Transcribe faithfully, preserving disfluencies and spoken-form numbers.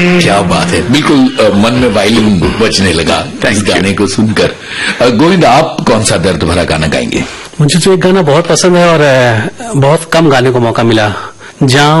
क्या बात है, बिल्कुल अ, मन में वायलिन बजने लगा इस गाने को सुनकर। अ, गोविंद, आप कौन सा दर्द भरा गाना गाएंगे? मुझे तो एक गाना बहुत पसंद है और अ, बहुत कम गाने को मौका मिला, जाऊं